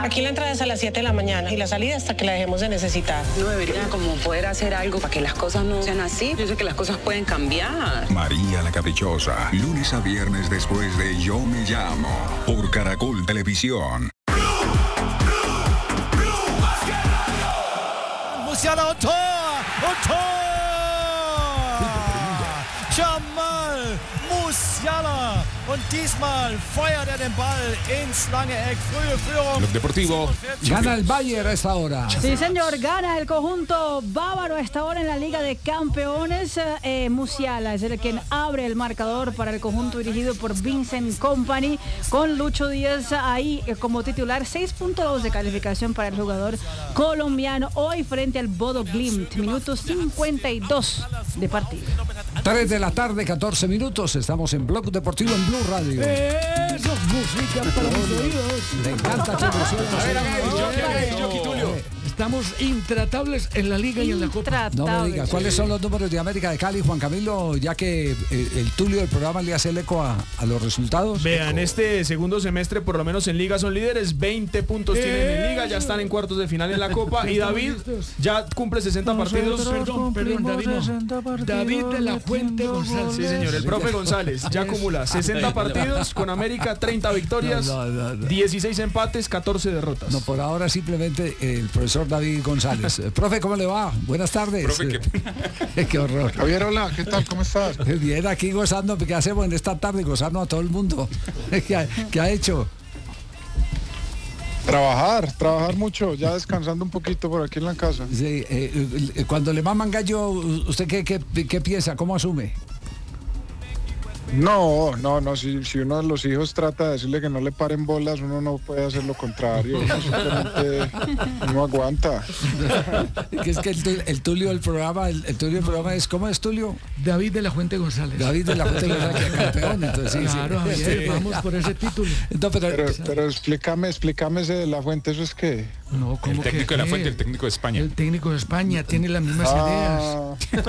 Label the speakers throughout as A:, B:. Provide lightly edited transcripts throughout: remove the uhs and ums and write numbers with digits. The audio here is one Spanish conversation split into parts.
A: Aquí la entrada es a las 7 de la mañana y la salida hasta que la dejemos de necesitar.
B: No debería como poder hacer algo para que las cosas no sean así. Yo sé que las cosas pueden cambiar.
C: María la Caprichosa, lunes a viernes después de Yo Me Llamo, por Caracol Televisión.
D: Musiala und Tor! Und Tor! Jamal Musiala! Und diesmal feuert den Ball ins lange Eck. Frühe Führung.
E: Blog Deportivo.
F: Gana el Bayern a esta hora.
G: Sí, señor, gana el conjunto bávaro a esta hora en la Liga de Campeones. Musiala es el quien abre el marcador para el conjunto dirigido por Vincent Kompany, con Lucho Díaz ahí como titular. 6.2 de calificación para el jugador colombiano hoy frente al Bodo Glimt. Minuto 52 de partido.
F: 3 de la tarde, 14 minutos. Estamos en Blog Deportivo en Blue Radio.
D: Eso, música para mis oídos.
F: Le encanta que
D: Estamos intratables en la Liga y en la Copa.
F: No me diga, ¿cuáles son los números de América de Cali, Juan Camilo? Ya que el Tulio del programa le hace el eco a los resultados.
H: Vean, este segundo semestre, por lo menos en Liga, son líderes. 20 puntos tienen en Liga, ya están en cuartos de final en la Copa. Y David ya cumple 60 partidos.
D: Perdón, David no. David de la Fuente González.
H: Sí, señor, el profe González ya acumula 60 partidos con América, 30 victorias, 16 empates, 14 derrotas.
F: No, por ahora simplemente el profesor David González. Profe, ¿cómo le va? Buenas tardes.
E: Profe,
F: qué horror.
I: Javier, hola, ¿qué tal? ¿Cómo estás?
F: Bien, aquí gozando. ¿Qué hacemos en esta tarde? Gozando a todo el mundo. ¿Qué ha hecho?
I: Trabajar mucho, ya descansando un poquito por aquí en la casa.
F: Sí, cuando le maman gallo, ¿usted qué piensa? ¿Cómo asume?
I: No, si uno de los hijos trata de decirle que no le paren bolas, uno no puede hacer lo contrario, simplemente no aguanta.
F: Es que el Tulio del programa, el Tulio del programa es, ¿cómo es, Tulio?
D: David de la Fuente González.
F: David de la Fuente González, que es campeón, entonces sí.
D: Claro, Javier, vamos por ese título.
I: Entonces, pero explícame ese de la Fuente, ¿eso es qué?
D: No, ¿cómo
E: el técnico
D: que,
E: de la Fuente, el técnico de España.
D: El técnico de España tiene las mismas ideas.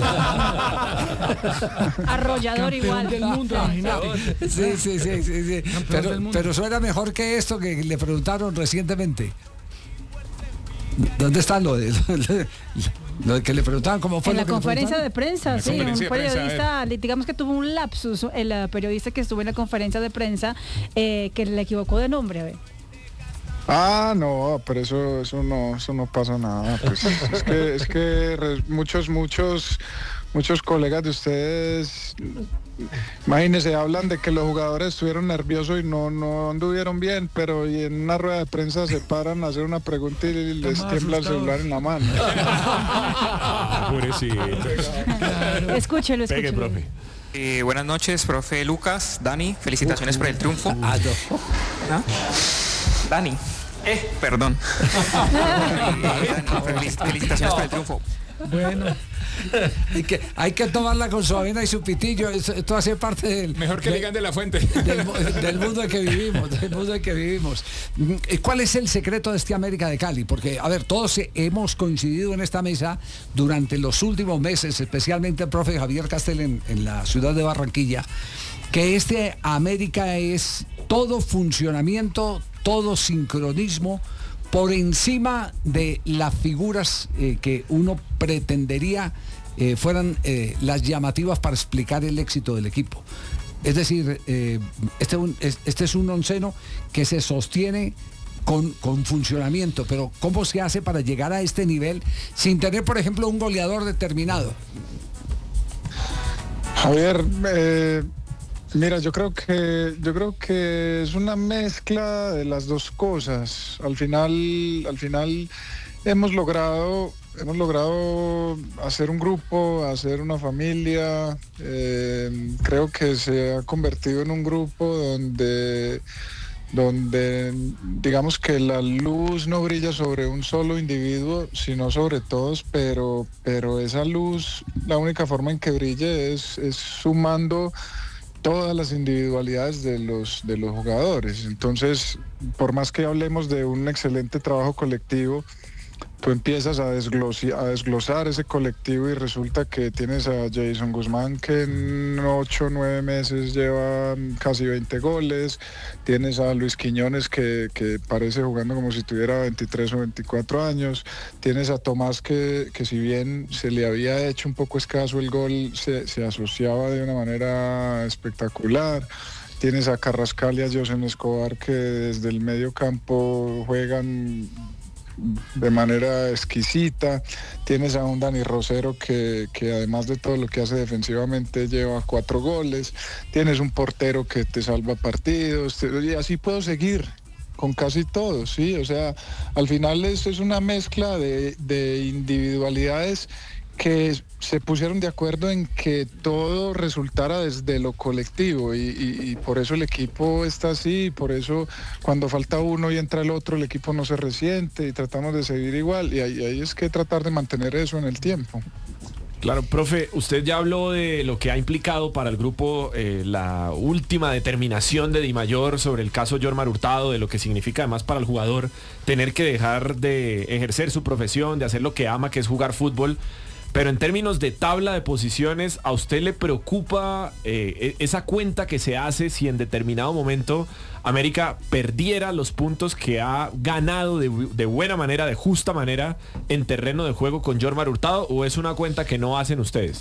G: Arrollador igual.
D: Del mundo, imagínate.
F: Sí. Pero suena mejor que esto que le preguntaron recientemente. ¿Dónde está lo de que le preguntaban cómo fue?
G: En la conferencia de prensa, sí, un periodista,
E: prensa,
G: digamos que tuvo un lapsus, el periodista que estuvo en la conferencia de prensa, que le equivocó de nombre, a ver.
I: No, pero eso no pasa nada. Pues, es que muchos colegas de ustedes, imagínense, hablan de que los jugadores estuvieron nerviosos y no anduvieron bien, pero y en una rueda de prensa se paran a hacer una pregunta y les tiembla el celular en la mano.
E: Pobrecito.
G: Escúchelo.
E: Pegue, profe.
J: Buenas noches, profe Lucas, Dani, felicitaciones por el triunfo. ¿No? Dani. Perdón. Felicitaciones por el triunfo.
D: Bueno.
F: Y que hay que tomarla con su avena y su pitillo. Esto hace parte del...
E: Mejor que digan de la Fuente.
F: Del mundo en que vivimos. ¿Cuál es el secreto de este América de Cali? Porque, a ver, todos hemos coincidido en esta mesa durante los últimos meses, especialmente el profe Javier Castel en la ciudad de Barranquilla, que este América es todo funcionamiento, todo sincronismo, por encima de las figuras que uno pretendería fueran las llamativas para explicar el éxito del equipo. Es decir, este es un onceno que se sostiene con funcionamiento, pero ¿cómo se hace para llegar a este nivel sin tener, por ejemplo, un goleador determinado?
I: Javier, mira, yo creo que es una mezcla de las dos cosas. Al final hemos logrado hacer un grupo, hacer una familia. Creo que se ha convertido en un grupo donde digamos que la luz no brilla sobre un solo individuo, sino sobre todos, pero esa luz, la única forma en que brille es sumando todas las individualidades de los jugadores. Entonces, por más que hablemos de un excelente trabajo colectivo, tú empiezas a desglosar ese colectivo y resulta que tienes a Jason Guzmán que en 8 o 9 meses lleva casi 20 goles, tienes a Luis Quiñones que parece jugando como si tuviera 23 o 24 años, tienes a Tomás que si bien se le había hecho un poco escaso el gol, se asociaba de una manera espectacular. Tienes a Carrascal y a José Escobar que desde el medio campo juegan de manera exquisita. Tienes a un Dani Rosero que además de todo lo que hace defensivamente lleva 4 goles. Tienes un portero que te salva partidos y así puedo seguir con casi todos, ¿sí? O sea, al final es una mezcla de individualidades que se pusieron de acuerdo en que todo resultara desde lo colectivo y por eso el equipo está así, por eso cuando falta uno y entra el otro el equipo no se resiente y tratamos de seguir igual y ahí es que tratar de mantener eso en el tiempo.
H: Claro, profe, usted ya habló de lo que ha implicado para el grupo la última determinación de Di Mayor sobre el caso Jormar Hurtado, de lo que significa además para el jugador tener que dejar de ejercer su profesión, de hacer lo que ama, que es jugar fútbol. Pero en términos de tabla de posiciones, ¿a usted le preocupa esa cuenta que se hace si en determinado momento América perdiera los puntos que ha ganado de buena manera, de justa manera, en terreno de juego con Jormar Hurtado? ¿O es una cuenta que no hacen ustedes?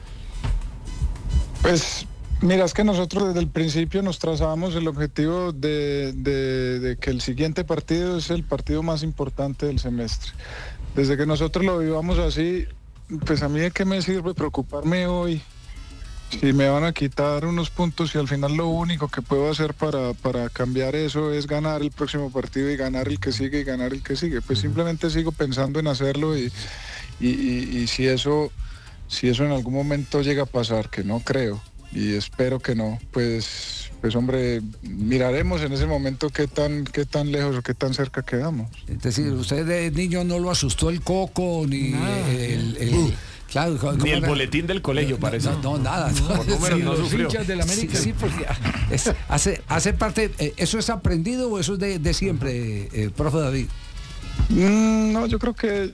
I: Pues mira, es que nosotros desde el principio nos trazábamos el objetivo de que el siguiente partido es el partido más importante del semestre. Desde que nosotros lo vivamos así, pues a mí de qué me sirve preocuparme hoy si me van a quitar unos puntos y al final lo único que puedo hacer para cambiar eso es ganar el próximo partido y ganar el que sigue y ganar el que sigue. Pues simplemente sigo pensando en hacerlo y si eso en algún momento llega a pasar, que no creo y espero que no, pues hombre, miraremos en ese momento qué tan lejos o qué tan cerca quedamos.
F: Es decir, usted de niño no lo asustó el coco ni claro,
H: ni el boletín del colegio, parece.
F: No, nada.
H: Por números no sufrió.
D: Hinchas del América.
F: Sí, porque hace parte. ¿Eso es aprendido o eso es de siempre, profe David?
I: No, yo creo que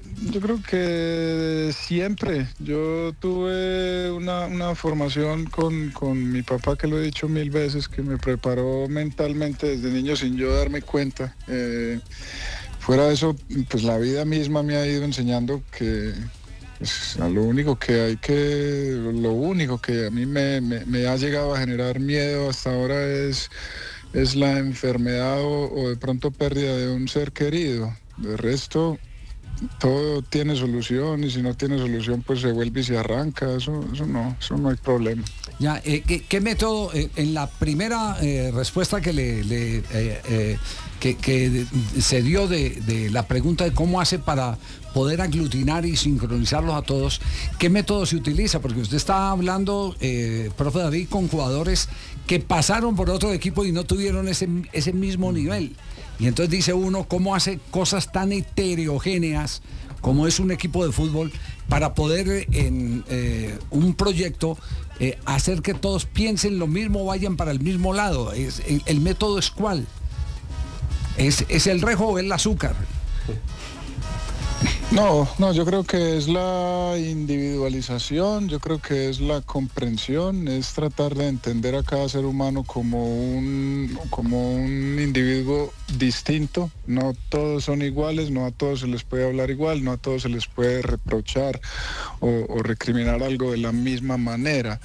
I: siempre. Yo tuve una formación con mi papá, que lo he dicho 1000 veces, que me preparó mentalmente desde niño sin yo darme cuenta. Fuera de eso, pues la vida misma me ha ido enseñando que pues, lo único que a mí me ha llegado a generar miedo hasta ahora es la enfermedad o de pronto pérdida de un ser querido. De resto, todo tiene solución y si no tiene solución, pues se vuelve y se arranca. Eso no hay problema.
F: Ya, ¿qué método en la primera respuesta que que se dio de la pregunta de cómo hace para poder aglutinar y sincronizarlos a todos, qué método se utiliza? Porque usted está hablando, profe David, con jugadores que pasaron por otro equipo y no tuvieron ese mismo nivel. Y entonces dice uno, ¿cómo hace cosas tan heterogéneas como es un equipo de fútbol para poder en un proyecto hacer que todos piensen lo mismo, vayan para el mismo lado? ¿El método es cuál? ¿Es el rejo o el azúcar?
I: No, yo creo que es la individualización, yo creo que es la comprensión, es tratar de entender a cada ser humano como un individuo distinto. No todos son iguales, no a todos se les puede hablar igual, no a todos se les puede reprochar o recriminar algo de la misma manera.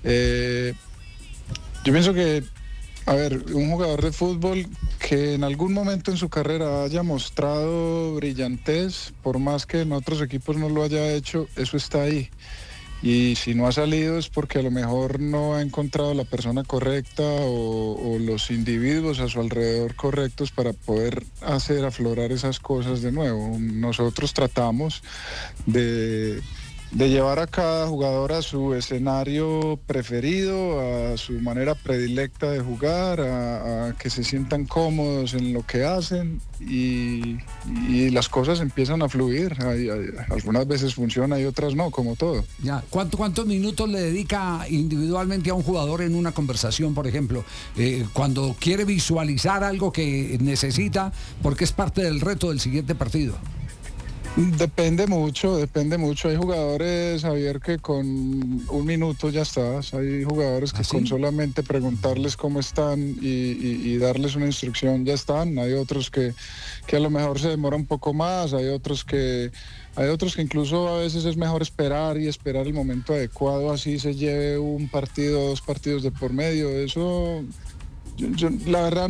I: Yo pienso que, a ver, un jugador de fútbol que en algún momento en su carrera haya mostrado brillantez, por más que en otros equipos no lo haya hecho, eso está ahí. Y si no ha salido es porque a lo mejor no ha encontrado la persona correcta o los individuos a su alrededor correctos para poder hacer aflorar esas cosas de nuevo. Nosotros tratamos de llevar a cada jugador a su escenario preferido, a su manera predilecta de jugar, a que se sientan cómodos en lo que hacen y las cosas empiezan a fluir. Algunas veces funciona y otras no, como todo.
F: Ya, ¿cuántos minutos le dedica individualmente a un jugador en una conversación, por ejemplo? Cuando quiere visualizar algo que necesita, porque es parte del reto del siguiente partido.
I: Depende mucho. Hay jugadores, Javier, que con un minuto ya estás. Hay jugadores que con solamente preguntarles cómo están y darles una instrucción ya están. Hay otros que a lo mejor se demora un poco más. Hay otros que incluso a veces es mejor esperar el momento adecuado, así se lleve un partido, 2 partidos de por medio. Eso... Yo, la verdad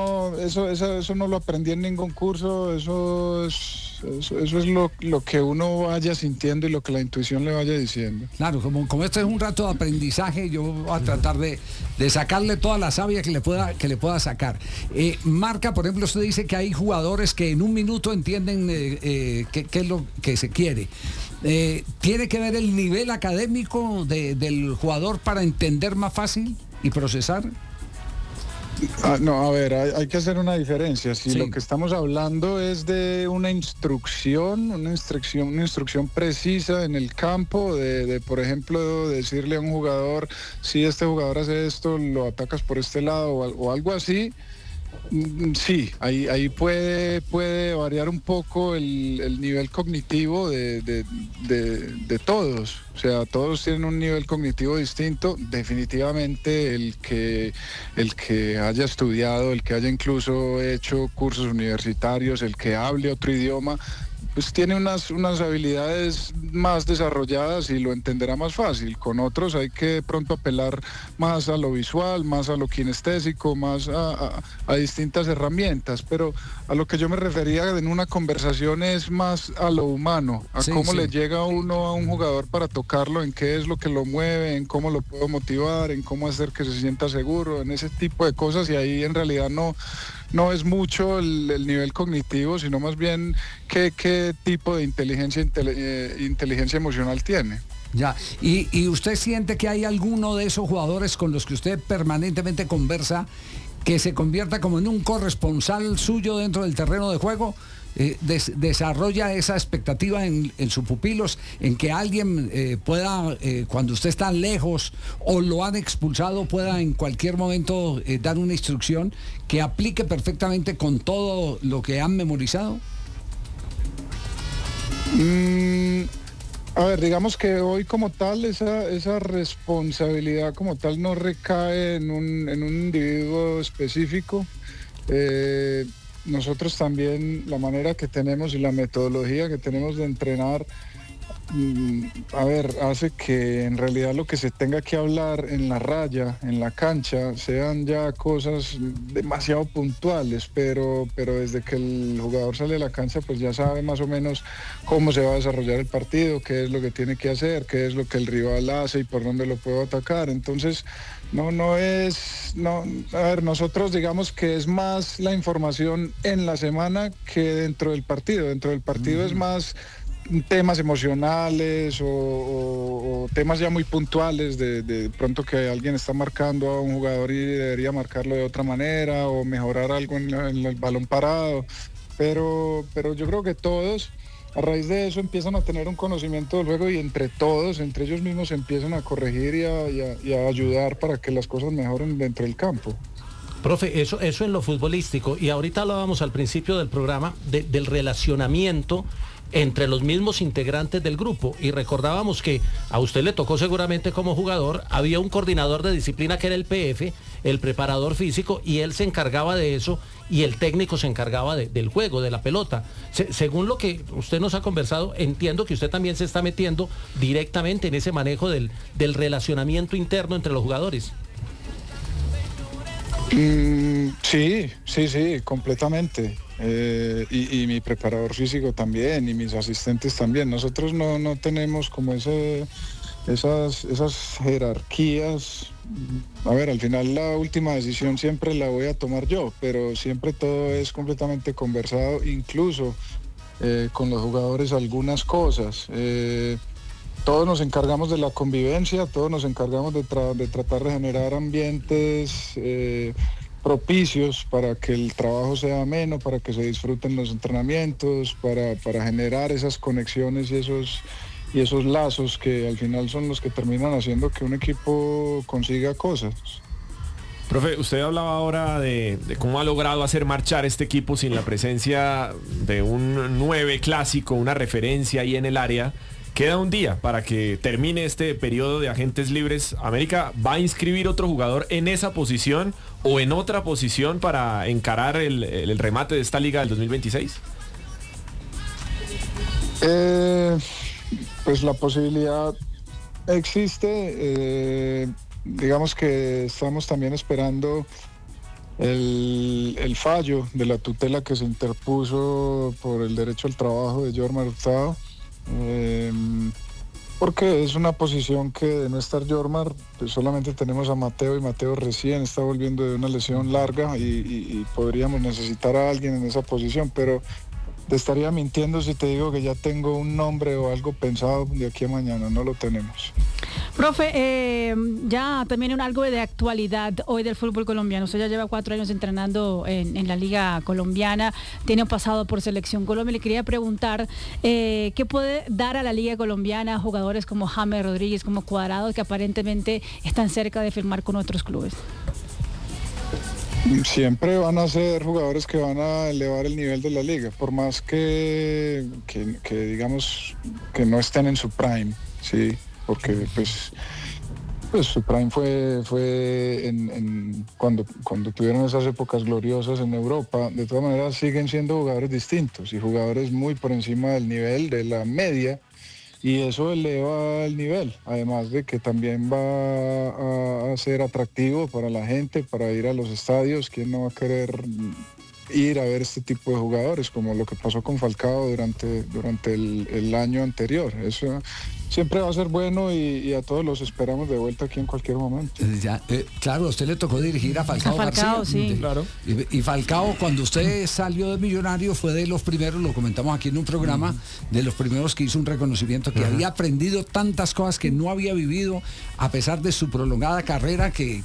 I: eso no lo aprendí en ningún curso, eso es lo que uno vaya sintiendo y lo que la intuición le vaya diciendo.
F: Claro, como esto es un rato de aprendizaje, yo voy a tratar de sacarle toda la savia que le pueda sacar. Marca, por ejemplo, usted dice que hay jugadores que en un minuto entienden qué es lo que se quiere. ¿Tiene que ver el nivel académico del jugador para entender más fácil y procesar?
I: No, a ver, hay que hacer una diferencia. Si lo que estamos hablando es de una instrucción precisa en el campo, de por ejemplo, decirle a un jugador, si este jugador hace esto, lo atacas por este lado o algo así. Sí, ahí puede variar un poco el nivel cognitivo de todos. O sea, todos tienen un nivel cognitivo distinto. Definitivamente el que haya estudiado, el que haya incluso hecho cursos universitarios, el que hable otro idioma, pues tiene unas habilidades más desarrolladas y lo entenderá más fácil. Con otros hay que de pronto apelar más a lo visual, más a lo kinestésico, más a distintas herramientas, pero a lo que yo me refería en una conversación es más a lo humano, a cómo le llega uno a un jugador para tocarlo, en qué es lo que lo mueve, en cómo lo puedo motivar, en cómo hacer que se sienta seguro, en ese tipo de cosas, y ahí en realidad no es mucho el nivel cognitivo, sino más bien qué tipo de inteligencia emocional tiene.
F: Ya, y usted siente que hay alguno de esos jugadores con los que usted permanentemente conversa que se convierta como en un corresponsal suyo dentro del terreno de juego? Desarrolla esa expectativa en sus pupilos, en que alguien pueda, cuando usted está lejos o lo han expulsado, pueda en cualquier momento dar una instrucción que aplique perfectamente con todo lo que han memorizado.
I: A ver, digamos que hoy como tal esa responsabilidad como tal no recae en un individuo específico. Nosotros también, la manera que tenemos y la metodología que tenemos de entrenar, hace que en realidad lo que se tenga que hablar en la raya, en la cancha, sean ya cosas demasiado puntuales, pero desde que el jugador sale de la cancha, pues ya sabe más o menos cómo se va a desarrollar el partido, qué es lo que tiene que hacer, qué es lo que el rival hace y por dónde lo puedo atacar. Entonces, nosotros digamos que es más la información en la semana que dentro del partido. Dentro del partido es más temas emocionales o temas ya muy puntuales de pronto que alguien está marcando a un jugador y debería marcarlo de otra manera o mejorar algo en el balón parado. Pero yo creo que todos, a raíz de eso, empiezan a tener un conocimiento del juego y entre ellos mismos se empiezan a corregir y a ayudar para que las cosas mejoren dentro del campo.
K: Profe, eso en lo futbolístico, y ahorita hablábamos al principio del programa del relacionamiento entre los mismos integrantes del grupo, y recordábamos que a usted le tocó seguramente como jugador, había un coordinador de disciplina que era el PF, el preparador físico, y él se encargaba de eso, y el técnico se encargaba del juego, de la pelota. Según lo que usted nos ha conversado, entiendo que usted también se está metiendo directamente en ese manejo del relacionamiento interno entre los jugadores.
I: Sí, completamente. Y mi preparador físico también, y mis asistentes también. Nosotros no tenemos como esas jerarquías. A ver, al final la última decisión siempre la voy a tomar yo, pero siempre todo es completamente conversado, incluso con los jugadores algunas cosas. Todos nos encargamos de la convivencia, todos nos encargamos de tratar de generar ambientes propicios para que el trabajo sea ameno, para que se disfruten los entrenamientos, para generar esas conexiones y esos lazos que al final son los que terminan haciendo que un equipo consiga cosas.
H: Profe, usted hablaba ahora de cómo ha logrado hacer marchar este equipo sin la presencia de un 9 clásico, una referencia ahí en el área. Queda un día para que termine este periodo de agentes libres. ¿América va a inscribir otro jugador en esa posición o en otra posición para encarar el remate de esta liga del 2026?
I: Pues la posibilidad existe. Digamos que estamos también esperando el fallo de la tutela que se interpuso por el derecho al trabajo de Jormar Hurtado. Porque es una posición que de no estar Jormar, pues solamente tenemos a Mateo, y Mateo recién está volviendo de una lesión larga y podríamos necesitar a alguien en esa posición, pero te estaría mintiendo si te digo que ya tengo un nombre o algo pensado de aquí a mañana. No lo tenemos.
G: Profe, ya también algo de actualidad hoy del fútbol colombiano. Usted ya lleva 4 años entrenando en la Liga Colombiana, tiene un pasado por Selección Colombia. Le quería preguntar, ¿qué puede dar a la Liga Colombiana jugadores como James Rodríguez, como Cuadrado, que aparentemente están cerca de firmar con otros clubes?
I: Siempre van a ser jugadores que van a elevar el nivel de la liga, por más que digamos que no estén en su prime, sí, porque pues su prime fue cuando tuvieron esas épocas gloriosas en Europa. De todas maneras siguen siendo jugadores distintos y jugadores muy por encima del nivel de la media, y eso eleva el nivel, además de que también va a ser atractivo para la gente, para ir a los estadios. ¿Quién no va a querer ir a ver este tipo de jugadores, como lo que pasó con Falcao durante el año anterior? Eso siempre va a ser bueno y a todos los esperamos de vuelta aquí en cualquier momento.
F: Claro, a usted le tocó dirigir a Falcao García.
G: Sí.
H: Claro.
F: Y Falcao, cuando usted salió de Millonario, fue de los primeros, lo comentamos aquí en un programa, de los primeros que hizo un reconocimiento, que había aprendido tantas cosas que no había vivido, a pesar de su prolongada carrera que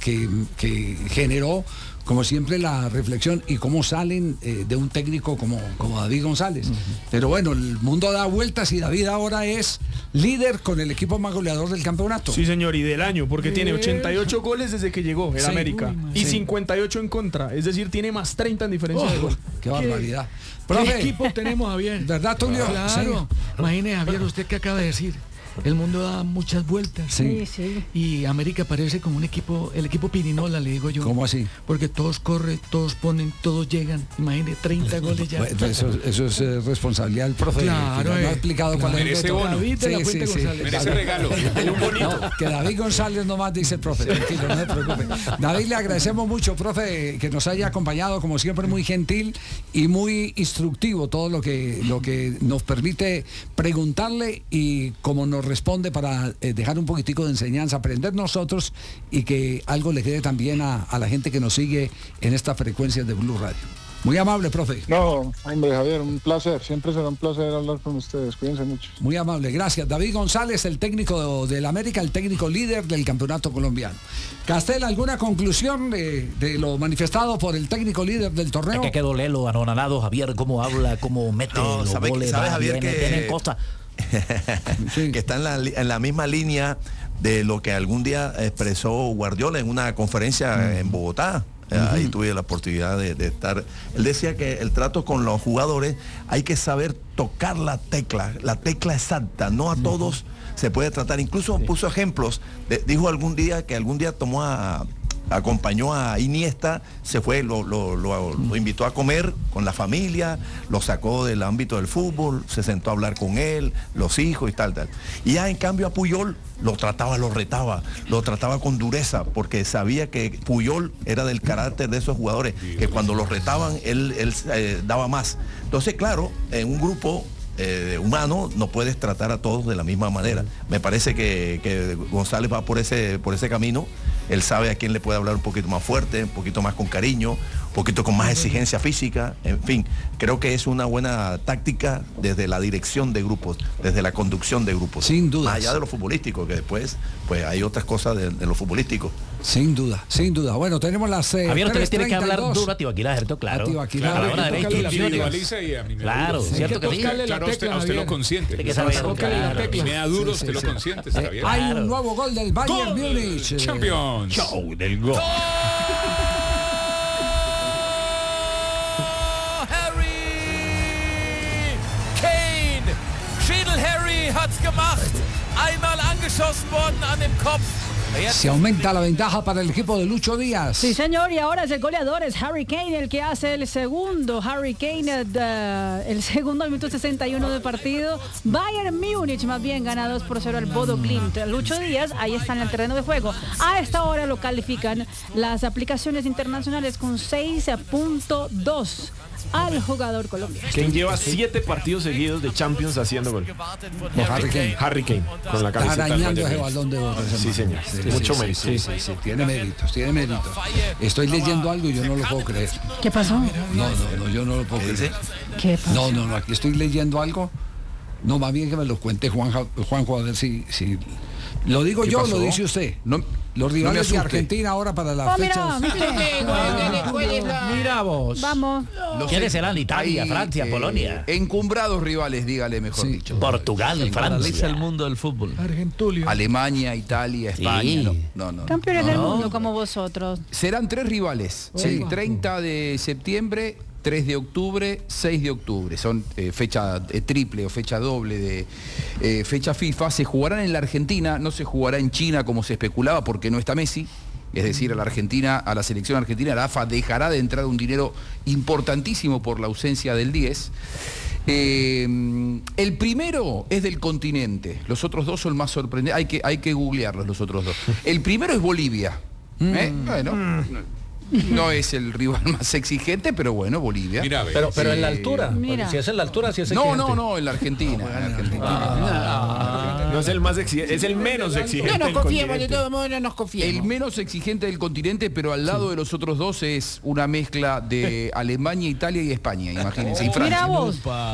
F: generó, como siempre, la reflexión y cómo salen de un técnico como David González. Pero bueno, el mundo da vueltas y David ahora es líder con el equipo más goleador del campeonato.
L: Sí, señor, y del año, porque tiene 88 goles desde que llegó en América y 58 en contra, es decir, tiene más 30 en diferencia de gol.
F: ¡Qué barbaridad!
M: ¿Qué equipo tenemos, Javier?
F: ¿Verdad, Tulio?
M: Claro.
F: Sí.
M: Imagine, Javier, usted que acaba de decir. El mundo da muchas vueltas.
F: Sí.
M: Y América parece como el equipo Pirinola, le digo yo.
F: ¿Cómo así?
M: Porque todos corren, todos ponen, todos llegan. Imagínate, 30 goles ya.
F: Bueno, eso es responsabilidad del profe.
M: Claro,
F: que no ha explicado cuál es el
E: merece
F: reto.
E: bono.
M: David de la Fuente González.
E: Merece regalo. Un bonito.
F: No, que David González nomás dice el profe. Tranquilo, no se preocupe. David, le agradecemos mucho, profe, que nos haya acompañado, como siempre, muy gentil y muy instructivo, todo lo que nos permite preguntarle y como nos responde para dejar un poquitico de enseñanza, aprender nosotros y que algo le quede también a la gente que nos sigue en esta frecuencia de Blue Radio. Muy amable, profe.
I: No, hombre, Javier, un placer. Siempre será un placer hablar con ustedes. Cuídense mucho.
F: Muy amable, gracias. David González, el técnico del América, el técnico líder del campeonato colombiano. Castel, ¿alguna conclusión de lo manifestado por el técnico líder del torneo?
N: Es que quedó lelo, anonadado, Javier, cómo habla, cómo mete los goles.
O: ¿Sabe, Javier,
N: viene, tiene cosas.
O: Que está en la misma línea de lo que algún día expresó Guardiola en una conferencia en Bogotá? Ahí tuve la oportunidad de estar. Él decía que el trato con los jugadores hay que saber tocar la tecla exacta, no a todos se puede tratar. Incluso puso ejemplos, dijo algún día que algún día acompañó a Iniesta, se fue, lo invitó a comer con la familia, lo sacó del ámbito del fútbol, se sentó a hablar con él, los hijos y tal. Y ya en cambio a Puyol lo retaba, lo trataba con dureza, porque sabía que Puyol era del carácter de esos jugadores, que cuando los retaban él daba más. Entonces, claro, en un grupo humano no puedes tratar a todos de la misma manera. Me parece que González va por ese camino. Él sabe a quién le puede hablar un poquito más fuerte, un poquito más con cariño, un poquito con más exigencia física. En fin, creo que es una buena táctica desde la dirección de grupos, desde la conducción de grupos.
F: Sin duda.
O: Más allá de lo futbolístico, que después pues hay otras cosas de lo futbolístico.
F: Sin duda. Bueno, tenemos las
N: Javier, usted tiene que hablar duro a Tibaquirá, ¿cierto? Claro.
E: Claro,
N: cierto que sí.
E: Claro, usted lo consiente. Me da duro, usted lo consiente, está bien.
F: Hay un nuevo gol del Bayern Múnich.
E: Champions.
N: Show del gol.
P: hat's gemacht. Einmal angeschossen worden an dem Kopf.
F: Se aumenta la ventaja para el equipo de Lucho Díaz.
G: Sí, señor, y ahora es el goleador, es Harry Kane el que hace el segundo. Harry Kane, el segundo al minuto 61 del partido. Bayern Múnich más bien gana 2-0 al Bodo Glimt. Lucho Díaz, ahí está en el terreno de juego. A esta hora lo califican las aplicaciones internacionales con 6.2 al jugador colombiano.
H: Quien lleva 7 partidos seguidos de Champions haciendo gol. Harry Kane, con la camiseta.
F: Arañando ese balón de oro.
H: Sí, señor. Mucho mérito.
F: Sí, tiene méritos. Estoy leyendo algo y yo no lo puedo creer.
G: ¿Qué pasó?
F: No, yo no lo puedo creer.
G: ¿Qué pasó?
F: No, aquí estoy leyendo algo. No, más bien que me lo cuente Juanjo, a ver si lo digo yo, lo dice usted. No, los rivales de Argentina ahora para las fechas.
N: Mira vos.
G: Vamos.
N: ¿Quiénes serán? Italia, Francia, Polonia.
Q: Encumbrados rivales, dígale mejor dicho.
N: Portugal, Francia.
M: el mundo del fútbol.
Q: Argentina. Alemania, Italia, España. No.
G: Campeones del mundo como vosotros.
Q: Serán 3 rivales. Sí, 30 de septiembre, 3 de octubre, 6 de octubre. Son fecha triple o fecha doble de fecha FIFA. Se jugarán en la Argentina, no se jugará en China como se especulaba porque no está Messi. Es decir, a la selección argentina, la AFA dejará de entrar un dinero importantísimo por la ausencia del 10. El primero es del continente. Los otros dos son más sorprendentes. Hay que googlearlos los otros dos. El primero es Bolivia. Bueno. No es el rival más exigente, pero bueno, Bolivia.
K: Mira, pero en la altura. Si es en la altura, si es exigente.
Q: No, en la Argentina.
H: No es el más exigente, es el menos exigente.
N: No nos confiemos, de todo modo no nos confiemos.
Q: El menos exigente del continente, pero al lado de los otros dos es una mezcla de Alemania, Italia y España, imagínense. Y Francia.
G: Mira vos.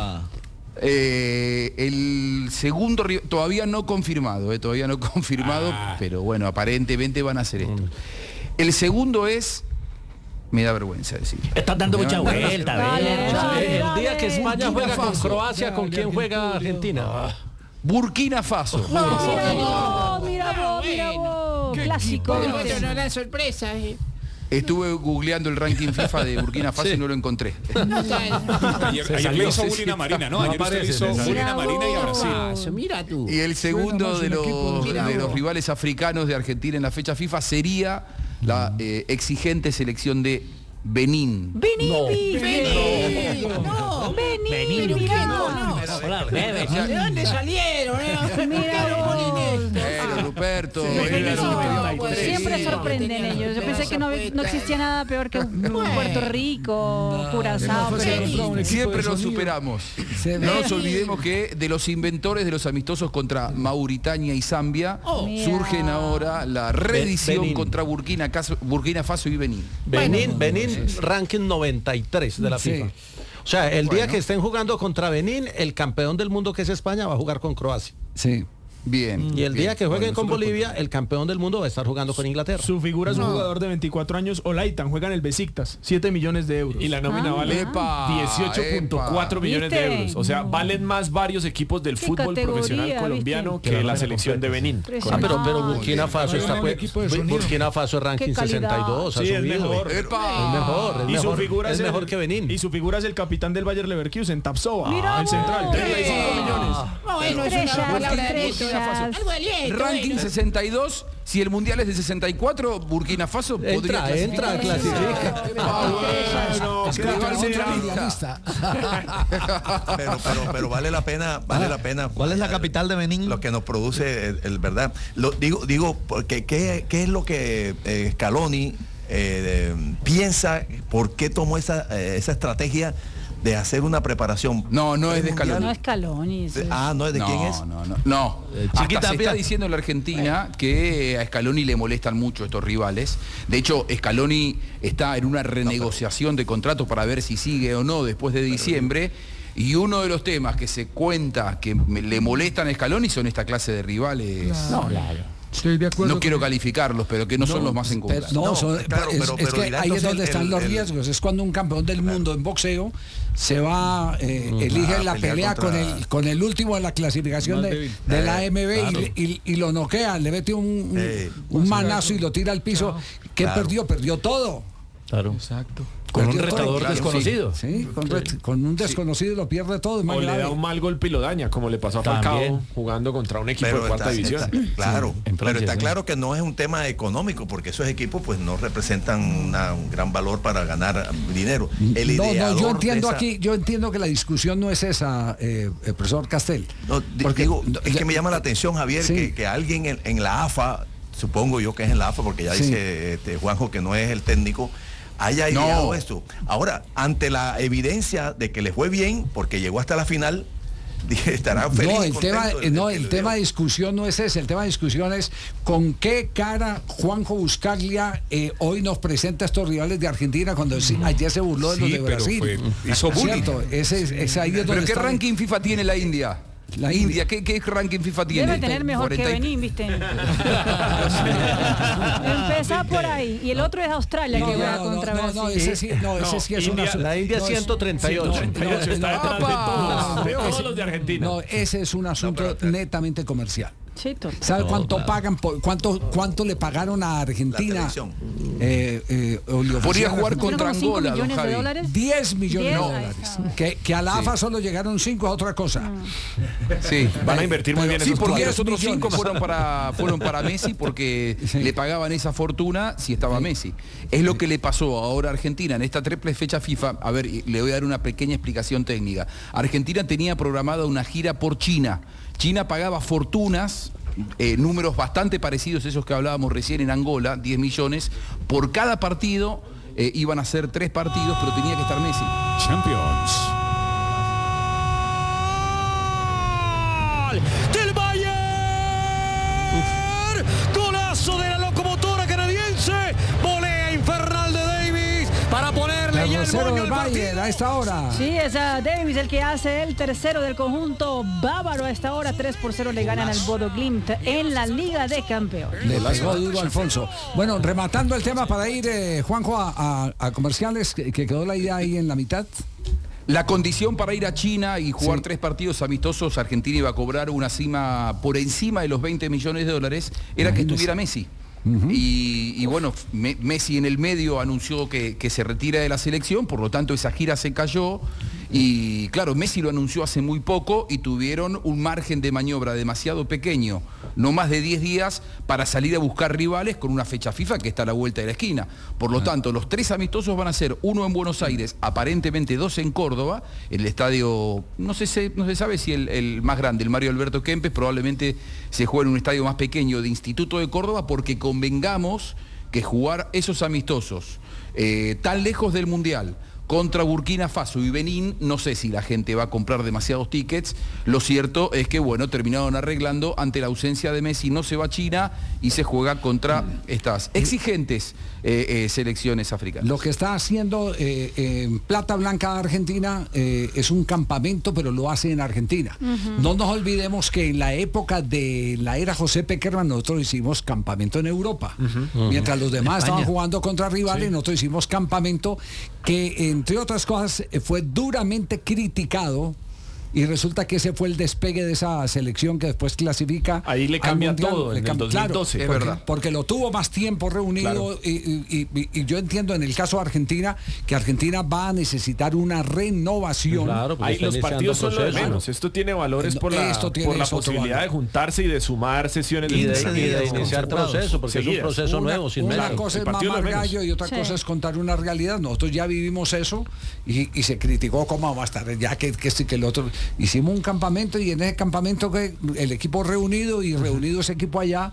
Q: El segundo todavía no confirmado, pero bueno, aparentemente van a hacer esto. El segundo es... Me da vergüenza decir.
N: Estás dando mucha vuelta,
K: El día que España juega con Croacia, ¿con quién juega Argentina?
Q: Burkina Faso.
G: Mira vos. Clásico.
N: No da sorpresa.
Q: Estuve googleando el ranking FIFA de Burkina Faso y no lo encontré.
E: Ayer le hizo Burkina Marina, ¿no? Ayer usted hizo Burkina Marina y a Brasil.
N: Mira tú.
Q: Y el segundo de los rivales africanos de Argentina en la fecha FIFA sería la exigente selección de Benín.
G: Benín.
N: ¿De dónde salieron?
Q: Ruperto.
G: Siempre sorprenden ellos. Yo pensé que no existía nada peor que Puerto Rico, Curazao.
Q: Siempre lo superamos. No nos olvidemos que de los inventores de los amistosos contra Mauritania y Zambia surgen ahora la reedición contra Burkina Faso y Benín.
K: Benín ranking 93 de la FIFA. O sea, el día que estén jugando contra Benín, el campeón del mundo que es España va a jugar con Croacia.
Q: Sí. Bien.
K: Y el día que jueguen con Bolivia, el campeón del mundo va a estar jugando con Inglaterra.
L: Su figura es un jugador de 24 años, Olaitan, juega en el Besiktas, 7 millones de euros.
H: Y la nómina vale 18.4 millones de euros. O sea, valen más varios equipos del fútbol profesional colombiano que la selección de Benín.
K: Pero Burkina Faso está Burkina Faso es ranking 62.
H: Sí, es mejor.
K: Es mejor que Benín.
L: Y su figura es el capitán del Bayer Leverkusen, Tapsova, el central, 35 millones.
N: Bueno, es una palabra de
Q: ranking 62. Si el mundial es de 64, Burkina Faso podría
K: clasifica.
O: Pero vale la pena.
M: ¿Cuál es la capital de Benín?
O: Lo que nos produce el verdad. Digo porque qué es lo que Scaloni piensa, por qué tomó esa estrategia de hacer una preparación.
Q: No es de Scaloni.
G: No es Scaloni.
O: ¿No es de quién es?
Q: No. Hasta se está diciendo en la Argentina que a Scaloni le molestan mucho estos rivales. De hecho, Scaloni está en una renegociación de contrato para ver si sigue o no después de diciembre. Y uno de los temas que se cuenta que le molestan a Scaloni son esta clase de rivales.
M: Estoy de acuerdo.
Q: No quiero calificarlos, pero que no son los más encumbrados.
F: Es que ahí es donde están los riesgos. Es cuando un campeón del mundo en boxeo se va, elige la pelea con el último en la clasificación de la AMB y lo noquea, le mete un manazo y lo tira al piso. ¿Qué perdió? Perdió todo.
K: Claro.
M: Exacto.
K: Con un retador desconocido.
F: Sí, con un desconocido lo pierde todo.
H: O le da un mal golpe y lo daña, como le pasó a Falcao jugando contra un equipo de cuarta división.
O: Claro,
H: en
O: pero está
H: Francia,
O: claro que no es un tema económico, porque esos equipos pues no representan un gran valor para ganar dinero.
F: Yo entiendo que la discusión no es esa, profesor Castel.
O: Es que me llama la atención, Javier, que alguien en la AFA, supongo yo que es en la AFA, porque ya dice Juanjo que no es el técnico, haya ideado esto. Ahora, ante la evidencia de que le fue bien, porque llegó hasta la final, estará feliz.
F: El tema de discusión no es ese. El tema de discusión es con qué cara Juanjo Buscaglia hoy nos presenta a estos rivales de Argentina cuando ayer se burló de los de Brasil.
Q: Hizo bullying.
F: ¿Pero
Q: qué ranking FIFA tiene la India? La India, ¿qué ranking FIFA tiene?
G: Debe tener mejor 40... que Benín, ¿viste? Empezá por ahí. Y el otro es Australia, que juega contra Brasil.
F: Ese sí es una...
K: La India 138.
H: Está detrás de todos los de Argentina.
F: No, ese es un asunto netamente comercial.
G: Sí,
F: ¿sabe cuánto pagan? ¿Cuánto le pagaron a Argentina?
Q: Podría jugar contra Angola,
G: don Javi.
F: 10 millones de dólares. Que a la AFA solo llegaron 5, es otra cosa.
Q: Sí,
H: van a invertir muy bien.
Q: Sí, porque los otros 5 fueron para Messi, porque le pagaban esa fortuna si estaba Messi. Es lo que le pasó ahora a Argentina en esta triple fecha FIFA. A ver, le voy a dar una pequeña explicación técnica. Argentina tenía programada una gira por China. China pagaba fortunas, números bastante parecidos a esos que hablábamos recién en Angola, 10 millones. Por cada partido iban a ser 3 partidos, pero tenía que estar Messi.
E: Champions.
D: ¡Del Bayern! ¡Golazo de la locomotora canadiense! ¡Volea infernal de Davis para ponerle ya el moño al partido!
F: A esta hora.
G: Sí, es Davis el que hace el tercero del conjunto bávaro. A esta hora 3-0 le ganan al Bodo Glimt en la Liga de Campeones.
F: Le pasó duro Alfonso. Bueno, rematando el tema para ir, Juanjo, a comerciales, que quedó la idea ahí en la mitad.
Q: La condición para ir a China y jugar 3 partidos amistosos, Argentina iba a cobrar una cima por encima de los 20 millones de dólares, era que estuviera Messi. Y bueno, Messi en el medio anunció que se retira de la selección, por lo tanto esa gira se cayó. Y claro, Messi lo anunció hace muy poco y tuvieron un margen de maniobra demasiado pequeño, no más de 10 días, para salir a buscar rivales con una fecha FIFA que está a la vuelta de la esquina. Por lo tanto, los 3 amistosos van a ser uno en Buenos Aires, aparentemente 2 en Córdoba, el estadio, no se sabe si el más grande, el Mario Alberto Kempes, probablemente se juegue en un estadio más pequeño de Instituto de Córdoba, porque convengamos que jugar esos amistosos tan lejos del Mundial, contra Burkina Faso y Benín, no sé si la gente va a comprar demasiados tickets. Lo cierto es que, bueno, terminaron arreglando ante la ausencia de Messi, no se va a China y se juega contra estas exigentes selecciones africanas.
F: Lo que está haciendo Plata Blanca Argentina es un campamento, pero lo hace en Argentina. No nos olvidemos que en la época de la era José Peckerman nosotros hicimos campamento en Europa. Mientras los demás estaban jugando contra rivales, nosotros hicimos campamento que entre otras cosas fue duramente criticado. Y resulta que ese fue el despegue de esa selección que después clasifica.
H: Ahí le cambia todo en el 2012.
F: Claro, es verdad. Porque lo tuvo más tiempo reunido. Claro. Y yo entiendo en el caso de Argentina que Argentina va a necesitar una renovación.
H: Claro, ahí los partidos son lo de menos. Esto tiene valores por la posibilidad de juntarse y de sumar sesiones
K: y de iniciar proceso, porque es un proceso nuevo.
F: Una cosa es mamar gallo y otra cosa es contar una realidad. Nosotros ya vivimos eso y se criticó cómo va a estar, ya que el otro. Hicimos un campamento y en ese campamento que el equipo reunido ese equipo allá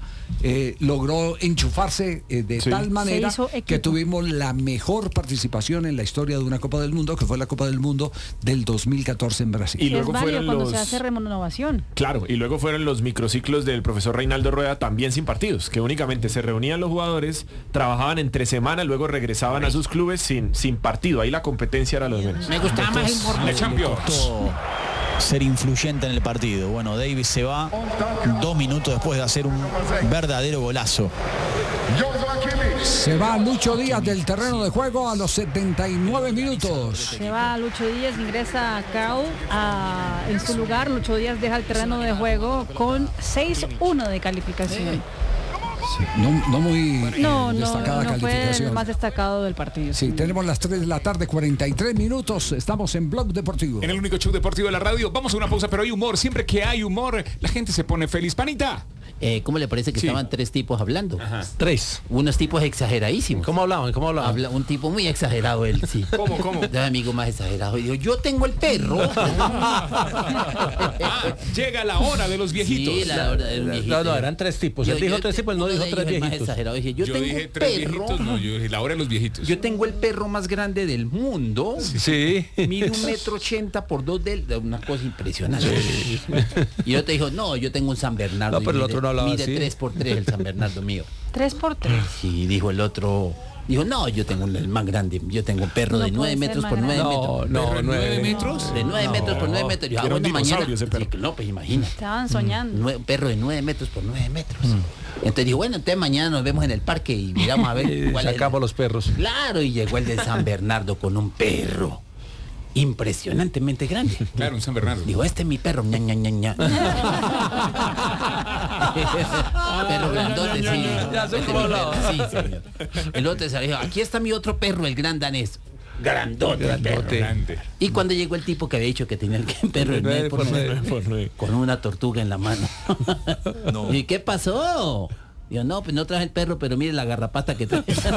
F: logró enchufarse de tal manera que tuvimos la mejor participación en la historia de una Copa del Mundo, que fue la Copa del Mundo del 2014 en Brasil.
G: Y luego fueron cuando se hace renovación.
H: Claro, y luego fueron los microciclos del profesor Reinaldo Rueda, también sin partidos, que únicamente se reunían los jugadores, trabajaban entre semana, luego regresaban a sus clubes sin partido. Ahí la competencia era lo de menos.
N: Me gustaba más el
H: de Champions.
N: Ser influyente en el partido. Bueno, Davis se va 2 minutos después de hacer un verdadero golazo.
F: Se va Lucho Díaz del terreno de juego a los 79 minutos.
G: Se va Lucho Díaz, ingresa Carl en su lugar. Lucho Díaz deja el terreno de juego con 6-1 de calificación.
F: No muy destacada
G: no fue
F: calificación.
G: el más destacado del partido.
F: Sí, tenemos las 3 de la tarde, 43 minutos. Estamos en Blog Deportivo.
E: En el único show deportivo de la radio. Vamos a una pausa, pero hay humor. Siempre que hay humor, la gente se pone feliz. Panita.
R: ¿Cómo le parece que estaban 3 tipos hablando?
K: Ajá. 3.
R: Unos tipos exageradísimos.
K: ¿Cómo hablaban?
R: Un tipo muy exagerado él, sí.
L: ¿Cómo?
R: De amigo más exagerado. Y dijo, yo tengo el perro.
E: Llega la hora de los viejitos.
R: Sí, la hora de los viejitos.
K: No, eran 3 tipos. Él dijo 3 tipos, no dijo 3 viejitos.
R: Más exagerado. Dije, yo tengo
E: dije
R: un
E: 3
R: perro.
E: viejitos, no, yo dije la hora de los viejitos.
R: Yo tengo el perro más grande del mundo.
K: Sí.
R: Mide 1,80 m por 2 de una cosa impresionante. Sí. Y yo te dijo, no, yo tengo un San Bernardo.
K: No, pero el otro no hablaba
R: mide
K: así.
R: 3x3 el San Bernardo mío.
G: 3x3.
R: Sí, dijo el otro. Dijo, no, yo tengo el más grande. Yo tengo un perro de 9 metros por 9 metros.
K: No,
E: 9 metros.
R: De 9 metros por 9 metros. Dijo,
E: Era un
R: bueno, mañana.
E: ese perro.
R: Sí, no, pues imagina.
G: Estaban soñando.
R: Un perro de 9 metros por 9 metros. Entonces dijo, bueno, entonces mañana nos vemos en el parque y miramos a ver cuál
K: sacamos los perros.
R: Claro, y llegó el de San Bernardo con un perro impresionantemente grande.
E: Claro, un San Bernardo.
R: Digo, este es mi perro. Ña, ña, ña, ña. Perro grandote, sí.
K: Ya sé
R: Este
K: cómo
R: es mi
K: hablaba.
R: perro, sí, señor. El otro se dijo, aquí está mi otro perro, el gran danés. Grandote.
E: Grande.
R: Y cuando llegó el tipo que había dicho que tenía el perro de 9 por 9, con una tortuga en la mano.
O: No.
R: ¿Y qué pasó? Yo, no, pues no traje el perro, pero mire la garrapata que trae.
K: Bueno,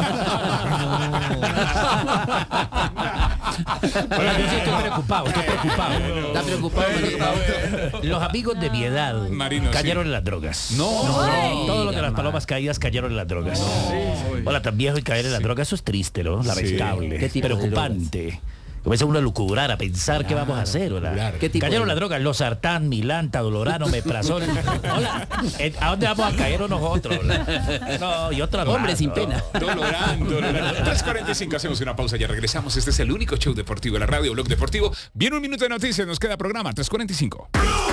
K: yo sí estoy preocupado.
R: ¿Está preocupado?
K: Los amigos de mi edad
E: Marino,
K: cayeron
E: sí.
K: en las drogas.
E: No.
K: Todos los de las palomas caídas cayeron en las drogas. Hola, tan viejo y caer en las drogas, eso es triste, ¿no? Lamentable.
R: ¿Qué tipo de
K: preocupante. Comienza uno a lucubrar, a pensar qué vamos a hacer, ¿verdad?
R: ¿Qué tipo
K: Cayeron
R: de-
K: las drogas, los sartán, milanta, dolorano, meprazol. Hola, ¿a dónde vamos a caer nosotros? ¿verdad? No, y otra
R: Hombre
K: más,
R: sin
K: no.
R: pena.
E: Dolorando. 3:45, hacemos una pausa, ya regresamos. Este es el único show deportivo de la radio, Blog Deportivo. Viene un minuto de noticias, nos queda programa, 3:45.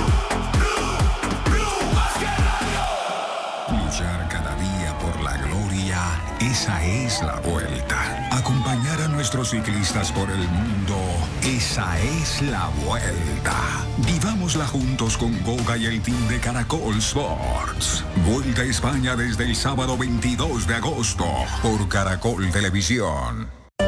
C: Luchar cada día por la gloria, esa es la vuelta. Acompañar a nuestros ciclistas por el mundo, esa es la vuelta. Vivámosla juntos con Goga y el team de Caracol Sports. Vuelta a España desde el sábado 22 de agosto por Caracol Televisión.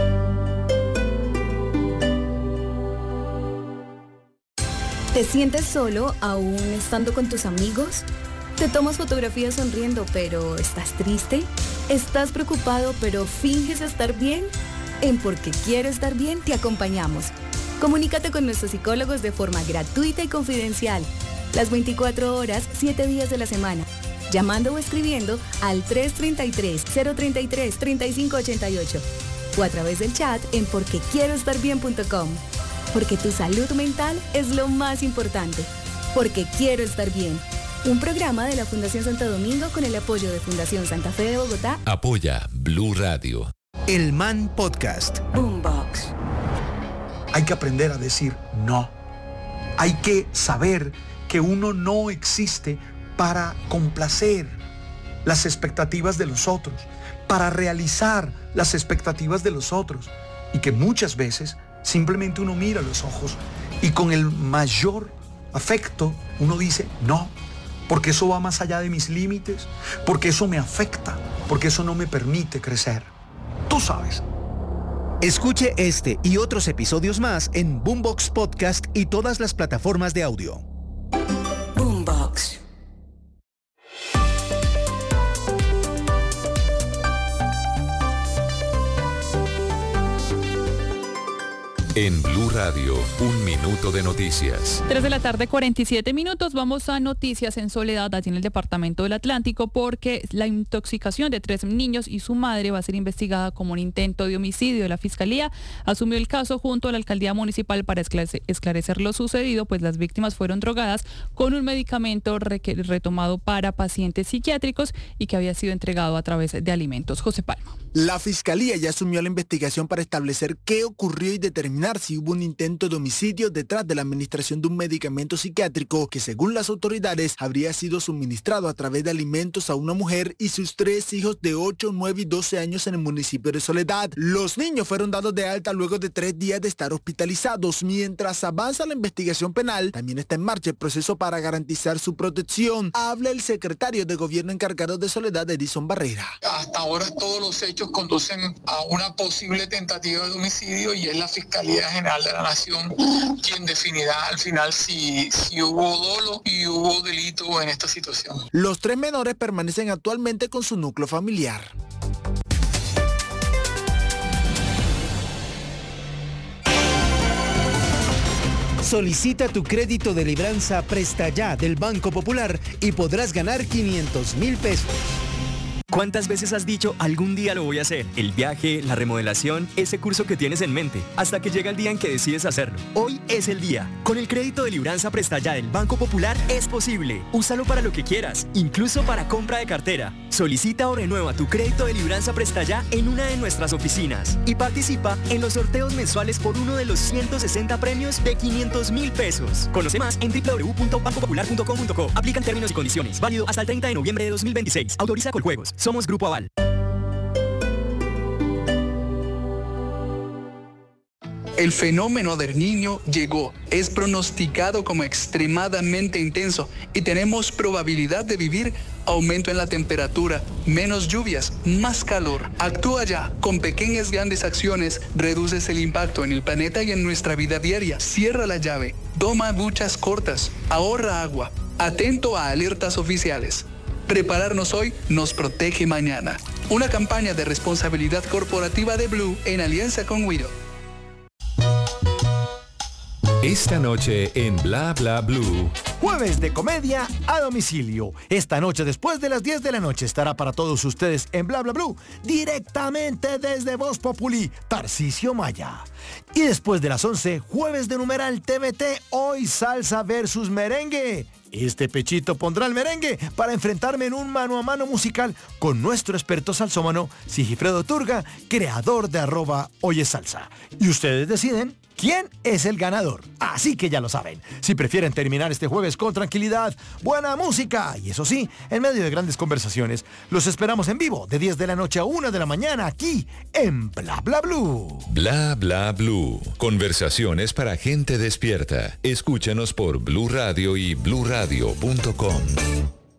S: ¿Te sientes solo aún estando con tus amigos? ¿Te tomas fotografías sonriendo pero estás triste? ¿Estás preocupado pero finges estar bien? En Porque Quiero Estar Bien te acompañamos. Comunícate con nuestros psicólogos de forma gratuita y confidencial. Las 24 horas, 7 días de la semana. Llamando o escribiendo al 333-033-3588 o a través del chat en porquequieroestarbien.com. Porque tu salud mental es lo más importante. Porque Quiero Estar Bien. Un programa de la Fundación Santo Domingo con el apoyo de Fundación Santa Fe de Bogotá.
T: Apoya Blue Radio.
U: El Man Podcast.
S: Boombox.
V: Hay que aprender a decir no. Hay que saber que uno no existe para complacer las expectativas de los otros, para realizar las expectativas de los otros. Y que muchas veces simplemente uno mira a los ojos y con el mayor afecto uno dice no, porque eso va más allá de mis límites, porque eso me afecta, porque eso no me permite crecer. Tú sabes.
U: Escuche este y otros episodios más en Boombox Podcast y todas las plataformas de audio.
S: Boombox.
T: En Blue Radio, un minuto de noticias.
W: 3 de la tarde, 47 minutos. Vamos a noticias en Soledad, allí en el departamento del Atlántico, porque la intoxicación de 3 niños y su madre va a ser investigada como un intento de homicidio. La Fiscalía asumió el caso junto a la Alcaldía Municipal para esclarecer lo sucedido, pues las víctimas fueron drogadas con un medicamento retomado para pacientes psiquiátricos y que había sido entregado a través de alimentos. José Palma.
A: La Fiscalía ya asumió la investigación para establecer qué ocurrió y determinar si hubo un intento de homicidio detrás de la administración de un medicamento psiquiátrico que, según las autoridades, habría sido suministrado a través de alimentos a una mujer y sus 3 hijos de 8, 9 y 12 años en el municipio de Soledad. Los niños fueron dados de alta luego de 3 días de estar hospitalizados. Mientras avanza la investigación penal, también está en marcha el proceso para garantizar su protección. Habla el secretario de Gobierno encargado de Soledad, Edison Barrera.
B: Hasta ahora todos los hechos conducen a una posible tentativa de homicidio y es la Fiscalía General de la Nación quien definirá al final si hubo dolo y hubo delito en esta situación.
A: Los 3 menores permanecen actualmente con su núcleo familiar.
U: Solicita tu crédito de libranza Presta Ya del Banco Popular y podrás ganar 500.000 pesos.
J: ¿Cuántas veces has dicho algún día lo voy a hacer? El viaje, la remodelación, ese curso que tienes en mente, hasta que llega el día en que decides hacerlo. Hoy es el día. Con el crédito de libranza Presta Ya del Banco Popular es posible. Úsalo para lo que quieras, incluso para compra de cartera. Solicita o renueva tu crédito de libranza Presta Ya en una de nuestras oficinas y participa en los sorteos mensuales por uno de los 160 premios de 500.000 pesos. Conoce más en www.bancopopular.com.co. Aplican términos y condiciones. Válido hasta el 30 de noviembre de 2026. Autoriza Coljuegos. Somos Grupo Aval.
X: El fenómeno del Niño llegó, es pronosticado como extremadamente intenso y tenemos probabilidad de vivir aumento en la temperatura, menos lluvias, más calor. Actúa ya, con pequeñas grandes acciones, reduces el impacto en el planeta y en nuestra vida diaria. Cierra la llave, toma duchas cortas, ahorra agua, atento a alertas oficiales. Prepararnos hoy nos protege mañana. Una campaña de responsabilidad corporativa de Blue en alianza con Wido.
T: Esta noche en Bla Bla Blue.
Y: Jueves de comedia a domicilio. Esta noche después de las 10 de la noche estará para todos ustedes en Bla Bla Blue, directamente desde Voz Populi, Tarcisio Maya. Y después de las 11, jueves de numeral TVT, hoy salsa versus merengue. Este pechito pondrá el merengue para enfrentarme en un mano a mano musical con nuestro experto salsómano Sigifredo Turga, creador de @hoyesalsa. Y ustedes deciden quién es el ganador. Así que ya lo saben. Si prefieren terminar este jueves con tranquilidad, buena música y eso sí, en medio de grandes conversaciones, los esperamos en vivo de 10 de la noche a 1 de la mañana aquí en Bla Bla Blue.
T: Bla Bla Blue. Conversaciones para gente despierta. Escúchanos por Blue Radio y bluradio.com.